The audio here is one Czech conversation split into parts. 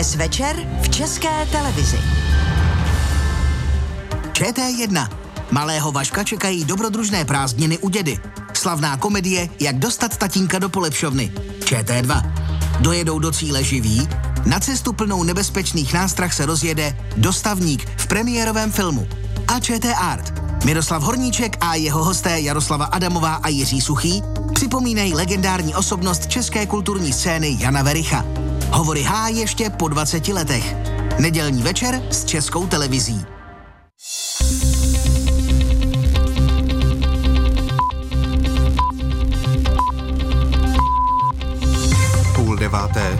Dnes večer v České televizi. ČT1. Malého Vaška čekají dobrodružné prázdniny u dědy. Slavná komedie Jak dostat tatínka do polepšovny. ČT2. Dojedou do cíle živí? Na cestu plnou nebezpečných nástrah se rozjede Dostavník v premiérovém filmu. A ČT Art. Miroslav Horníček a jeho hosté Jaroslava Adamová a Jiří Suchý připomínají legendární osobnost české kulturní scény Jana Vericha. Hovory H ještě po 20 letech. Nedělní večer s Českou televizí. Půl deváté.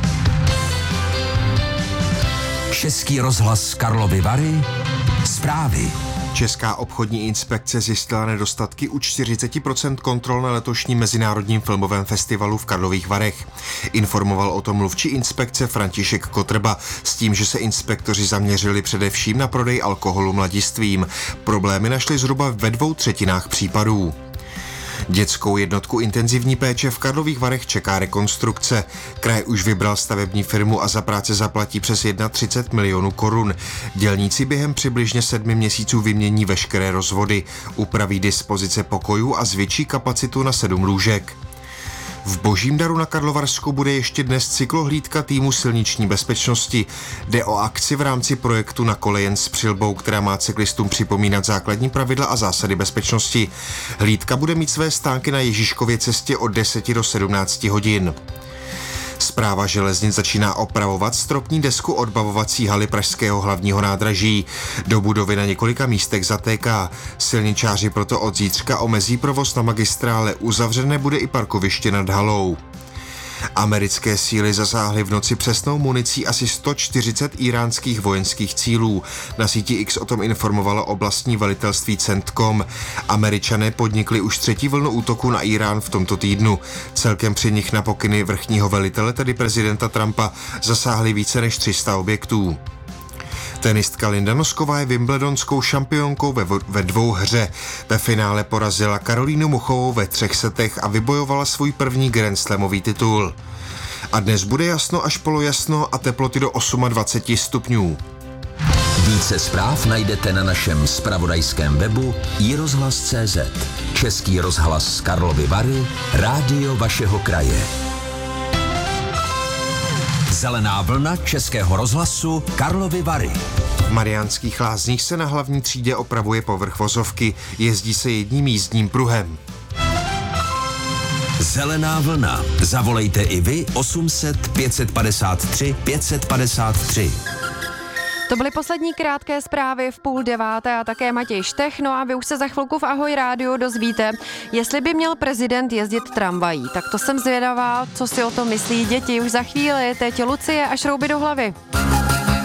Český rozhlas Karlovy Vary. Zprávy. Česká obchodní inspekce zjistila nedostatky u 40% kontrol na letošním Mezinárodním filmovém festivalu v Karlových Varech. Informoval o tom mluvčí inspekce František Kotrba s tím, že se inspektoři zaměřili především na prodej alkoholu mladistvým. Problémy našli zhruba ve 2/3 případů. Dětskou jednotku intenzivní péče v Karlových Varech čeká rekonstrukce. Kraj už vybral stavební firmu a za práce zaplatí přes 31 milionů korun. Dělníci během přibližně 7 měsíců vymění veškeré rozvody, upraví dispozice pokojů a zvětší kapacitu na 7 lůžek. V Božím Daru na Karlovarsku bude ještě dnes cyklohlídka týmu silniční bezpečnosti. Jde o akci v rámci projektu Na kole jen s přilbou, která má cyklistům připomínat základní pravidla a zásady bezpečnosti. Hlídka bude mít své stánky na Ježíškově cestě od 10 do 17 hodin. Správa železnic začíná opravovat stropní desku odbavovací haly pražského hlavního nádraží. Do budovy na několika místech zatéká. Silničáři proto od zítřka omezí provoz na magistrále, uzavřené bude i parkoviště nad halou. Americké síly zasáhly v noci přesnou municí asi 140 iránských vojenských cílů. Na síti X o tom informovalo oblastní velitelství CENTCOM. Američané podnikli už 3. vlnu útoku na Irán v tomto týdnu. Celkem při nich na pokyny vrchního velitele, tedy prezidenta Trumpa, zasáhli více než 300 objektů. Tenistka Linda Nosková je wimbledonskou šampionkou ve dvouhře. Ve finále porazila Karolínu Muchovou ve 3 setech a vybojovala svůj první Grand Slamový titul. A dnes bude jasno až polojasno a teploty do 28 stupňů. Více zpráv najdete na našem zpravodajském webu iRozhlas.cz. Český rozhlas Karlovy Vary, rádio vašeho kraje. Zelená vlna Českého rozhlasu Karlovy Vary. V Mariánských Lázních se na hlavní třídě opravuje povrch vozovky. Jezdí se jedním jízdním pruhem. Zelená vlna. Zavolejte i vy 800 553 553. To byly poslední krátké zprávy v 8:30 a také Matěj Štech. No a vy už se za chvilku v Ahoj rádiu dozvíte, jestli by měl prezident jezdit tramvají. Tak to jsem zvědavá, co si o tom myslí děti už za chvíli. Teď Lucie a Šrouby do hlavy.